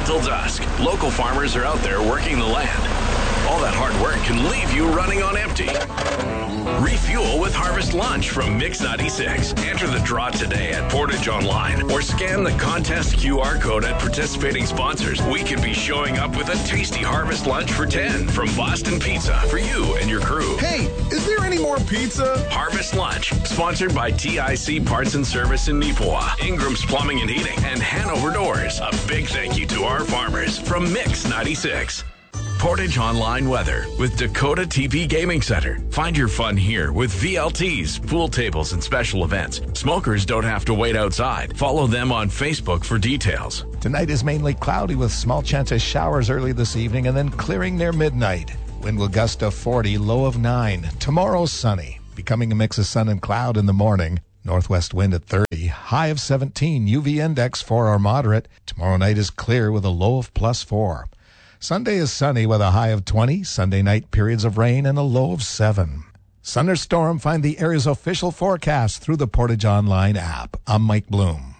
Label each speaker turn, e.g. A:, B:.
A: until dusk. Local farmers are out there working the land. All that hard work can leave you running on empty. Refuel with Harvest Lunch from Mix 96. Enter the draw today at Portage Online or scan the contest QR code at participating sponsors. We could be showing up with a tasty Harvest Lunch for 10 from Boston Pizza for you and your crew.
B: Hey, is there any more pizza?
A: Harvest Lunch, sponsored by TIC Parts and Service in Nipawa, Ingram's Plumbing and Heating, and Hanover Doors. A big thank you to our farmers from Mix 96. Portage Online Weather with Dakota TP Gaming Center. Find your fun here with VLTs, pool tables, and special events. Smokers don't have to wait outside. Follow them on Facebook for details.
C: Tonight is mainly cloudy with small chance of showers early this evening and then clearing near midnight. Wind will gust to 40, low of 9. Tomorrow sunny, becoming a mix of sun and cloud in the morning. Northwest wind at 30, high of 17. UV index 4 or moderate. Tomorrow night is clear with a low of +4. Sunday is sunny with a high of 20. Sunday night periods of rain and a low of 7. Thunderstorm, find the area's official forecast through the Portage Online app. I'm Mike Bloom.